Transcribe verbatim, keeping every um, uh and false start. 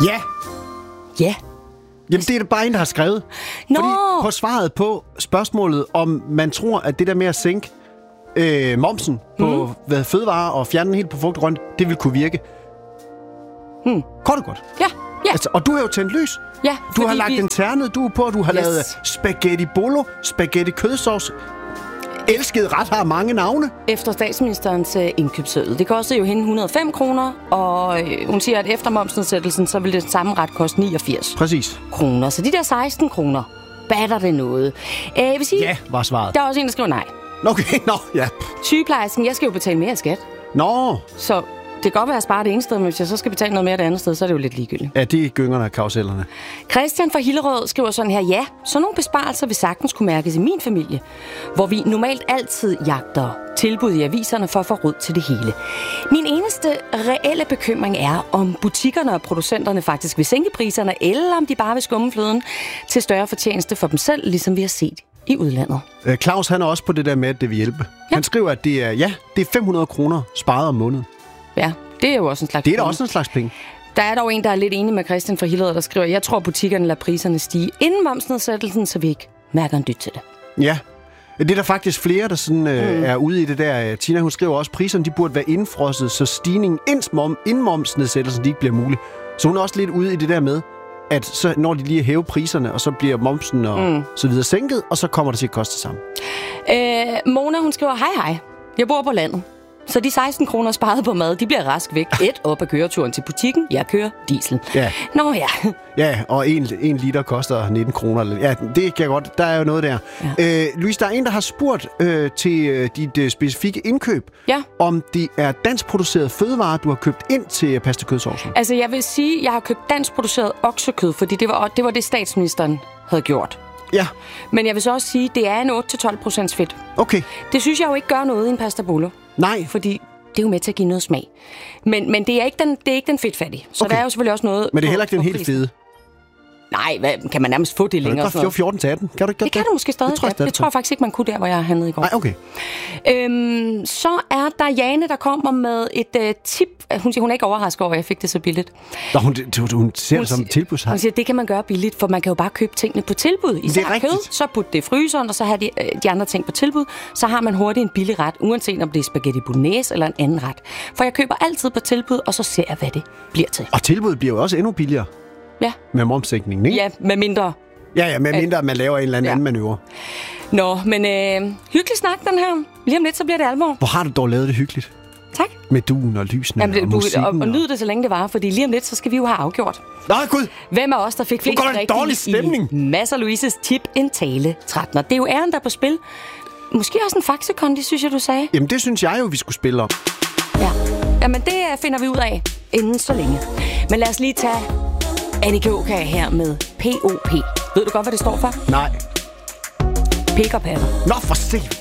Ja. Ja. Jamen, det er bare en, der har skrevet. Nå. Fordi på svaret på spørgsmålet, om man tror, at det der med at sænke øh, momsen på mm. hvad, fødevarer og fjerne den helt på frugt og grønt, det vil kunne virke. Hmm. Kort og godt. Ja. Ja. Altså, og du har jo tændt lys. Ja, du har lagt vi... en ternet du på, du har yes. lavet spaghetti bolo, spaghetti kødsovs. Elsket ret har mange navne. Efter statsministerens øh, indkøbsseddel. Det kostede jo hende et hundrede og fem kroner, og øh, hun siger, at efter momsnedsættelsen, så vil det samme ret koste niogfirs Præcis. kroner. Så de der seksten kroner, batter det noget. Øh, jeg vil sige, ja, var svaret. Der er også en, der skriver nej. Okay, nå, ja. Sygeplejersken, jeg skal jo betale mere skat. Nå. Så det kan godt være, at jeg sparer det ene sted, men hvis jeg så skal betale noget mere det andet sted, så er det jo lidt ligegyldigt. Ja, det er gyngerne af karusellerne. Christian fra Hillerød skriver sådan her, ja, så nogle besparelser vil sagtens kunne mærkes i min familie, hvor vi normalt altid jagter tilbud i aviserne for at få råd til det hele. Min eneste reelle bekymring er, om butikkerne og producenterne faktisk vil sænke priserne, eller om de bare vil skumme fløden til større fortjeneste for dem selv, ligesom vi har set i udlandet. Øh, Claus, han er også på det der med, at det vil hjælpe. Ja. Han skriver, at det er, ja, det er fem hundrede kroner sparet om måneden. Ja, det er jo også en slags Det er da også en slags penge. Der er dog en, der er lidt enig med Christian fra Hillerød, der skriver, jeg tror, butikkerne lader priserne stige inden momsnedsættelsen, så vi ikke mærker en dyt til det. Ja, det er der faktisk flere, der sådan, øh, mm. er ude i det der. Tina, hun skriver også, at priserne de burde være indfrosset, så stigningen inden momsnedsættelsen de ikke bliver mulig. Så hun er også lidt ude i det der med, at så når de lige hæver priserne, og så bliver momsen og mm. så videre sænket, og så kommer det til at koste det samme. Øh, Mona, hun skriver, hej hej, jeg bor på landet. Så de seksten kroner sparet på mad, de bliver rask væk. Et op af køreturen til butikken. Jeg kører diesel. Ja. Nå ja. Ja, og en, en liter koster nitten kroner. Ja, det kan godt. Der er jo noget der. Ja. Øh, Louise, der er en, der har spurgt øh, til øh, dit øh, specifikke indkøb, ja. om det er danskproduceret fødevarer, du har købt ind til pasta kødsovsen. Altså, jeg vil sige, at jeg har købt danskproduceret oksekød, fordi det var det, var det statsministeren havde gjort. Ja. Men jeg vil så også sige, at det er en otte til tolv procent fedt. Okay. Det synes jeg jo ikke gør noget i en pasta bolo. Nej. Fordi det er jo med til at give noget smag. Men, men det er ikke den, det er ikke den fedtfattige. Så okay. der er jo selvfølgelig også noget... Men det er heller ikke den helt fede. Nej, hvad, kan man nærmest få det længere? Det kan fjorten til atten. Kan du ikke det kan du måske stadig. Det tror jeg, ja, det tror jeg faktisk ikke, man kunne der, hvor jeg handlede i går. Nej, okay. Øhm, så er der Jane, der kommer med et uh, tip. Hun siger, hun er ikke overrasket over, at jeg fik det så billigt. Nå, hun, hun ser hun det som tilbud. Hun siger, det kan man gøre billigt, for man kan jo bare købe tingene på tilbud. Især det er kød, så putte det i fryseren, og så har de, øh, de andre ting på tilbud. Så har man hurtigt en billig ret, uanset om det er spaghetti bolognese eller en anden ret. For jeg køber altid på tilbud, og så ser jeg, hvad det bliver til. Og tilbuddet bliver jo også endnu billigere. Ja. Med momsænkningen, ikke? Ja, med mindre. Ja, ja, med mindre, at man laver en eller anden, ja. anden manøvre. Nå, men øh, hyggelig snak, den her. Lige om lidt, så bliver det alvor. Hvor har du dog lavet det hyggeligt? Tak. Med duen og lysene Jamen, det, og musikken. Og, og nyd det, så længe det var, fordi lige om lidt, så skal vi jo have afgjort. Nej, gud! Hvem af os, der fik flest rigtigt dårlig stemning. i Mads og Louises tip en tale tretten. Det er jo æren, der er på spil. Måske også en faxekondi, synes jeg, du sagde. Jamen, det synes jeg jo, vi skulle spille om. Ja. Jamen, det finder vi ud af inden så længe. Men lad os lige tage Annika Aukjær her med P O P. Ved du godt, hvad det står for? Nej. Pik og patter. Nå, for se.